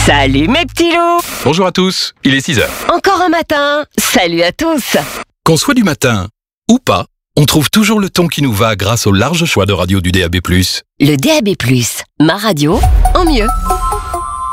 Salut mes petits loups! Bonjour à tous, il est 6h. Encore un matin, salut à tous! Qu'on soit du matin ou pas, on trouve toujours le ton qui nous va grâce au large choix de radio du DAB+. Le DAB+, ma radio en mieux.